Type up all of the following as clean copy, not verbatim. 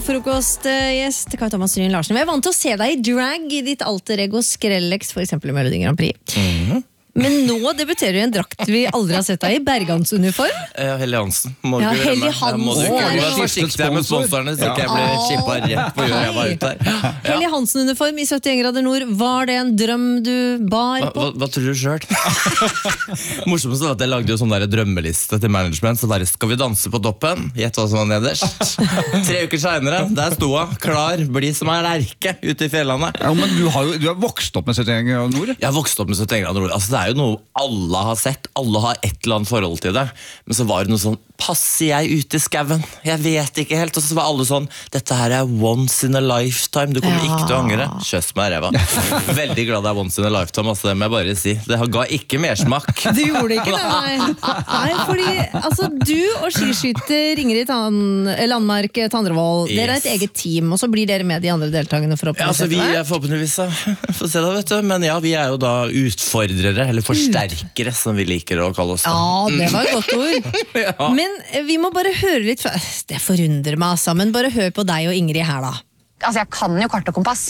frokostgjest Kai Thomas Ryen Larsen. Vi vant til å se deg i drag I ditt alter ego Skrellex, for eksempel I Melodi Grand Prix. Men nå debuterer du I en drakt vi aldri har sett deg I, Bergansuniform. Hellig Hansen. Hellig Hansen. Må du ikke være forsiktig med sponsorene, så ikke jeg blir kippet rett på gjør jeg var ute her. Hellig Hansen-uniform I 71 grader nord. Var det en drøm du bar på? Hva tror du selv? Morsomst var at jeg lagde jo sånn der drømmeliste til management, så der skal vi danse på toppen. Gjett hva som var nederst. 3 uker senere, der sto hun, klar, bli som en erke ute I fjellene. Ja, men du har vokst opp med 71 grader nord? Jeg har vokst opp med 71 grader nord. Altså, det jo noe alle har sett. Alle har et eller annet forhold til det. Men så var det noe sånn, passer jeg ut I skaven? Jeg vet ikke helt. Og så var alle sånn, dette her once in a lifetime. Du kommer ikke til å angre. Kjøss meg ræva. Veldig glad det once in a lifetime, altså, det må jeg bare si. Det ga ikke mersmak. Du gjorde ikke det, nei. Fordi, altså, du og skiskytter Ingrid Landmark Tandrevold, dere et eget team, og så blir dere med de andre deltakerne for å ja, altså, vi forhåpentligvis, få se da, vet du. Men ja, vi jo da utfordrere, eller forsterkere, som vi liker å kalle oss. Ja, det var et godt ord. Ja. Men vi må bare høre litt, det forundrer meg altså, men bare hør på deg og Ingrid her da. Altså, jeg kan jo kart og kompass.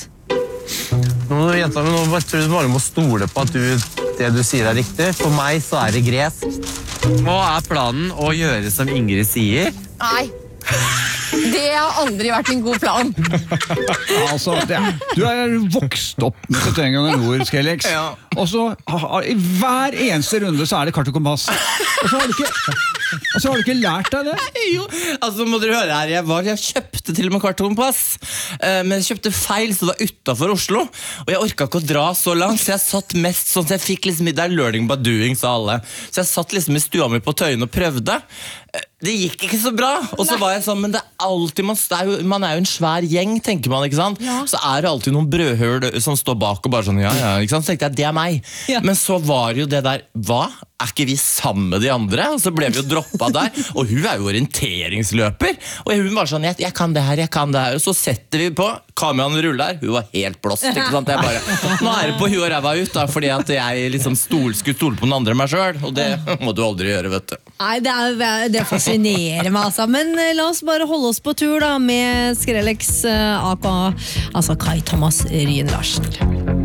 Nå tror du bare må stole på at det du sier riktig. For meg så det gresk. Hva planen å gjøre som Ingrid sier? Nei. Det har aldri vært en god plan. Altså, du vokst opp med 71 grader nord, Skrellex. Ja. Og så I hver eneste runde så det kart og kompass. Og så har du ikke lært deg det? Jo, altså må dere høre her. Jeg kjøpte til og med kart og kompass. Men jeg kjøpte feil, så det var utenfor Oslo. Og jeg orket ikke å dra så langt, så jeg satt mest sånn, så jeg fikk liksom det learning by doing, sa alle. Så jeg satt liksom I stua mi på Tøyen og prøvde. Det gikk ikke så bra. Og så var jeg sånn, men det alltid, man jo en svær gjeng, tenker man, ikke sant? Ja. Så det alltid noen brødhøl som står bak og bare sånn, ja, ikke sant? Så tenkte jeg, det meg. Ja. Men så var jo det der, hva? Ikke vi sammen med de andre? Og så ble vi jo droppet der. Og hun jo orienteringsløper. Og hun var sånn, jeg kan det her. Og så setter vi på, kameraen ruller. Hun var helt blåst, ikke sant? Jeg bare, nå det på hun og ræva ut da, fordi at jeg liksom skulle stole på den andre meg selv. Og det må du aldri gjøre, vet du. Nei, det fascinerer meg altså. Men la oss bare holde oss på tur da, med Skrellex, aka, altså Kai Thomas Ryen Larsen.